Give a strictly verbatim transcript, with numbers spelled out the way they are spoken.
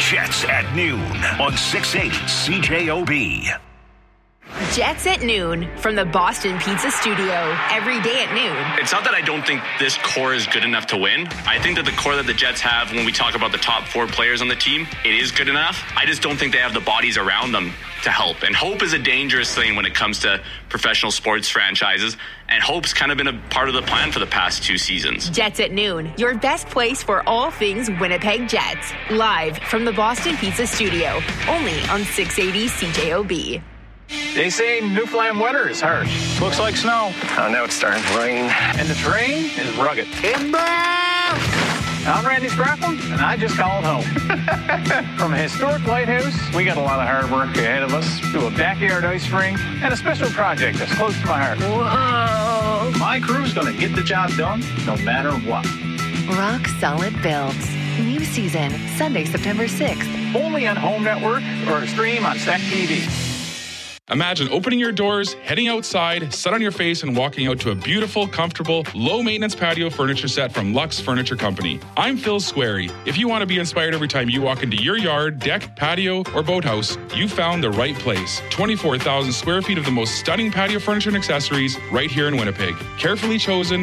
Jets at noon on six eighty C J O B. Jets at noon from the Boston Pizza Studio. Every day at noon. It's not that I don't think this core is good enough to win. I think that the core that the Jets have, when we talk about the top four players on the team, it is good enough. I just don't think they have the bodies around them to help. And hope is a dangerous thing when it comes to professional sports franchises. And hope's kind of been a part of the plan for the past two seasons. Jets at noon, your best place for all things Winnipeg Jets. Live from the Boston Pizza Studio. Only on six eighty C J O B. They say Newfoundland weather is harsh. Looks like snow. Oh, now it's starting to rain. And the terrain is rugged. I'm Randy Sprackle, and I just called home. From a historic lighthouse, we got a lot of hard work ahead of us, to a backyard ice rink, and a special project that's close to my heart. Whoa! My crew's going to get the job done, no matter what. Rock Solid Builds. New season, Sunday, September sixth. Only on Home Network or stream on Stack T V. Imagine opening your doors, heading outside, set on your face, and walking out to a beautiful, comfortable, low-maintenance patio furniture set from Lux Furniture Company. I'm Phil Squarey. If you want to be inspired every time you walk into your yard, deck, patio, or boathouse, you found the right place. twenty-four thousand square feet of the most stunning patio furniture and accessories right here in Winnipeg. Carefully chosen,